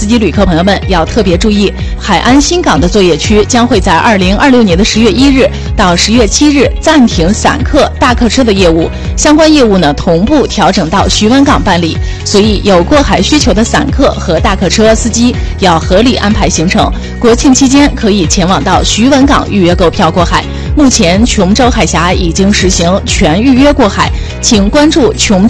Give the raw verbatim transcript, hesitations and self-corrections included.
司机旅客朋友们要特别注意，海安新港的作业区将会在二零二六年的十月一日到十月七日暂停散客、大客车的业务，相关业务呢同步调整到徐闻港办理。所以有过海需求的散客和大客车司机要合理安排行程。国庆期间可以前往到徐闻港预约购票过海。目前琼州海峡已经实行全预约过海，请关注琼州